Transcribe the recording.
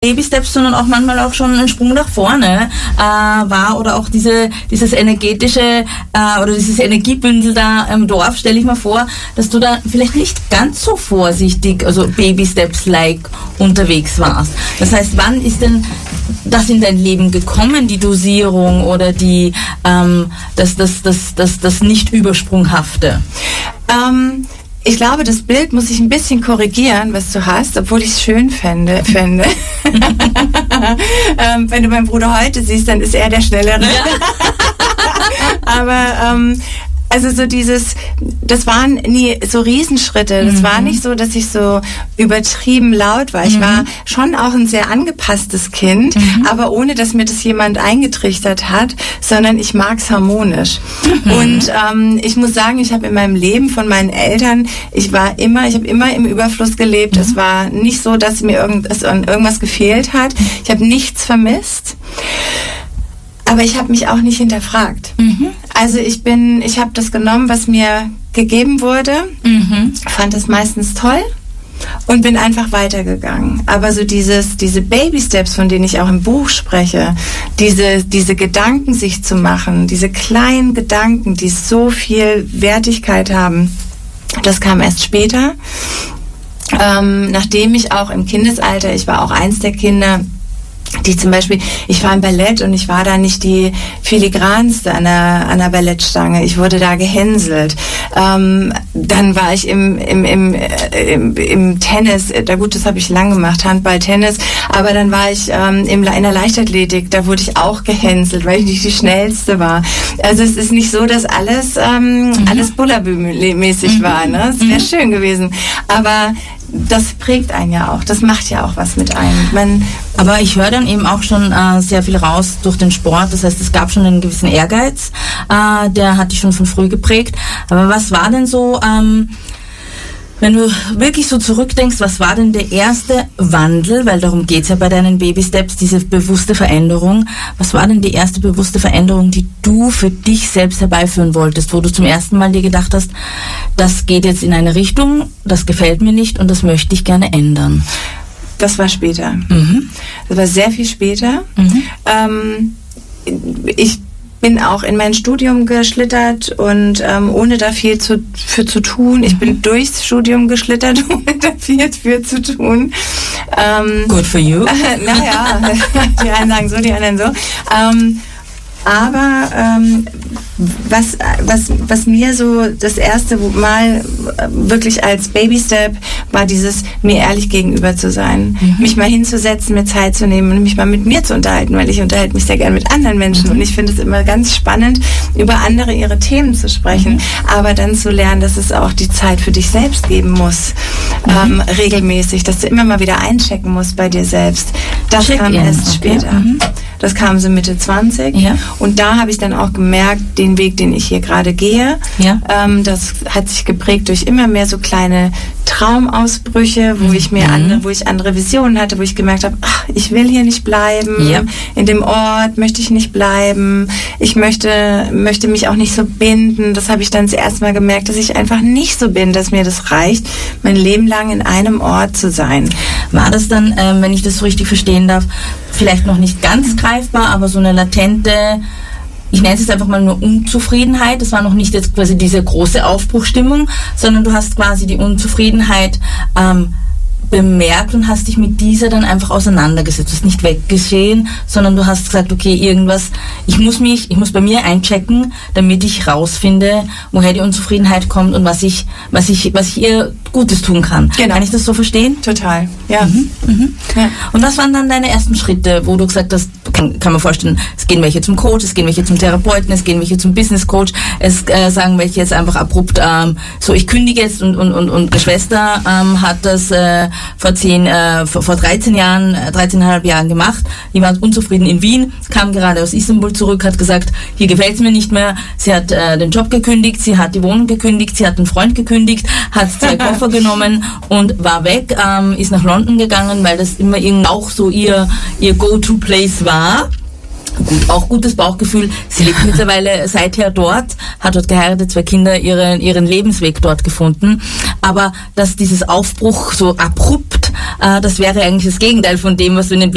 Baby Steps, sondern auch manchmal auch schon ein Sprung nach vorne war oder auch dieses energetische oder dieses Energiebündel da im Dorf, stelle ich mir vor, dass du da vielleicht nicht ganz so vorsichtig, also Baby Steps-like unterwegs warst. Das heißt, wann ist denn das in dein Leben gekommen, die Dosierung oder das Nicht-Übersprunghafte? Ich glaube, das Bild muss ich ein bisschen korrigieren, was du hast, obwohl ich es schön fände. Wenn du meinen Bruder heute siehst, dann ist er der Schnellere. Ja. Aber also so das waren nie so Riesenschritte. Das war nicht so, dass ich so übertrieben laut war. Ich war schon auch ein sehr angepasstes Kind, aber ohne, dass mir das jemand eingetrichtert hat, sondern ich mag's harmonisch. Und ich muss sagen, ich habe in meinem Leben von meinen Eltern, ich habe immer im Überfluss gelebt. Es war nicht so, dass mir irgendwas gefehlt hat. Ich habe nichts vermisst. Aber ich habe mich auch nicht hinterfragt. Also ich habe das genommen, was mir gegeben wurde, fand es meistens toll und bin einfach weitergegangen. Aber so diese Baby Steps, von denen ich auch im Buch spreche, diese Gedanken sich zu machen, diese kleinen Gedanken, die so viel Wertigkeit haben, das kam erst später. Nachdem ich auch im Kindesalter, ich war auch eins der Kinder, die zum Beispiel, ich war im Ballett und ich war da nicht die filigranste an der Ballettstange. Ich wurde da gehänselt. Dann war ich im Tennis, gut, das habe ich lang gemacht, Handball, Tennis, aber dann war ich in der Leichtathletik, da wurde ich auch gehänselt, weil ich nicht die Schnellste war. Also es ist nicht so, dass alles Bullabü-mäßig war, ne? Es wäre schön gewesen. Aber das prägt einen ja auch. Das macht ja auch was mit einem. Aber ich höre dann eben auch schon sehr viel raus durch den Sport. Das heißt, es gab schon einen gewissen Ehrgeiz. Der hat dich schon von früh geprägt. Aber was war denn so, wenn du wirklich so zurückdenkst, was war denn der erste Wandel? Weil darum geht's ja bei deinen Baby Steps, diese bewusste Veränderung. Was war denn die erste bewusste Veränderung, die du für dich selbst herbeiführen wolltest, wo du zum ersten Mal dir gedacht hast, das geht jetzt in eine Richtung, das gefällt mir nicht und das möchte ich gerne ändern? Das war später. Das war sehr viel später. Ich bin auch in mein Studium geschlittert und ohne da viel für zu tun. Ich bin durchs Studium geschlittert, ohne da viel für zu tun. Good for you. Naja, die einen sagen so, die anderen so. Aber was mir so das erste Mal wirklich als Baby-Step war, dieses mir ehrlich gegenüber zu sein, mich mal hinzusetzen, mir Zeit zu nehmen und mich mal mit mir zu unterhalten, weil ich unterhalte mich sehr gern mit anderen Menschen und ich finde es immer ganz spannend, über andere ihre Themen zu sprechen, aber dann zu lernen, dass es auch die Zeit für dich selbst geben muss, regelmäßig, dass du immer mal wieder einchecken musst bei dir selbst. Das kam erst später. Das kam so Mitte 20. Ja. Und da habe ich dann auch gemerkt, den Weg, den ich hier gerade gehe, das hat sich geprägt durch immer mehr so kleine Traumausbrüche, wo ich andere Visionen hatte, wo ich gemerkt habe, ich will hier nicht bleiben, in dem Ort möchte ich nicht bleiben, ich möchte mich auch nicht so binden. Das habe ich dann zuerst mal gemerkt, dass ich einfach nicht so bin, dass mir das reicht, mein Leben lang in einem Ort zu sein. War das dann, wenn ich das so richtig verstehen darf, vielleicht noch nicht ganz greifbar, aber so eine latente, ich nenne es jetzt einfach mal nur Unzufriedenheit, das war noch nicht jetzt quasi diese große Aufbruchstimmung, sondern du hast quasi die Unzufriedenheit bemerkt und hast dich mit dieser dann einfach auseinandergesetzt. Du hast nicht weggesehen, sondern du hast gesagt, okay, irgendwas, ich muss bei mir einchecken, damit ich rausfinde, woher die Unzufriedenheit kommt und was ich ihr Gutes tun kann. Genau. Kann ich das so verstehen? Total, ja. Ja. Und was waren dann deine ersten Schritte, wo du gesagt hast, kann man vorstellen, es gehen welche zum Coach, es gehen welche zum Therapeuten, es gehen welche zum Business Coach, es sagen welche jetzt einfach abrupt, so ich kündige jetzt und die Schwester hat das vor 13,5 Jahren gemacht. Die war unzufrieden in Wien, kam gerade aus Istanbul zurück, hat gesagt, hier gefällt es mir nicht mehr. Sie hat den Job gekündigt, sie hat die Wohnung gekündigt, sie hat einen Freund gekündigt, hat 2 Koffer genommen und war weg, ist nach London gegangen, weil das immer irgendwie auch so ihr Go-to-Place war. Gut, auch gutes Bauchgefühl. Sie lebt mittlerweile seither dort, hat dort geheiratet, 2 Kinder, ihren Lebensweg dort gefunden. Aber dass dieses Aufbruch so abrupt, das wäre eigentlich das Gegenteil von dem, was du in den